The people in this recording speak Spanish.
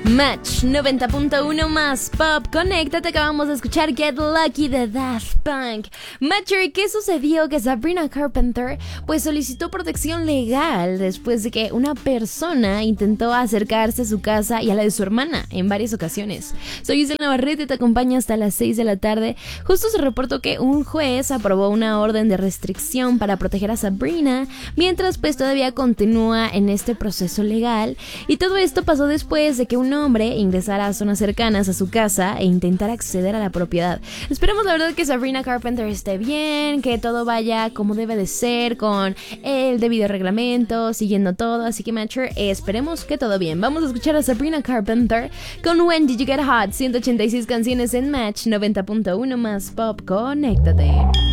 Match 90.1 más pop. Conéctate, acabamos de escuchar Get Lucky de Daft Punk. Matcher, ¿qué sucedió? Que Sabrina Carpenter pues solicitó protección legal después de que una persona intentó acercarse a su casa y a la de su hermana en varias ocasiones. Soy Isabel Navarrete y te acompaño hasta las 6 de la tarde. Justo se reportó que un juez aprobó una orden de restricción para proteger a Sabrina, mientras pues todavía continúa en este proceso legal. Y todo esto pasó después de que un hombre ingresara a zonas cercanas a su casa e intentara acceder a la propiedad. Esperemos la verdad que Sabrina Carpenter esté bien, que todo vaya como debe de ser, con el debido reglamento, siguiendo todo. Así que Matcher, esperemos que todo bien. Vamos a escuchar a Sabrina Carpenter con When Did You Get Hot, 186 canciones en Match 90.1 más pop. Conéctate.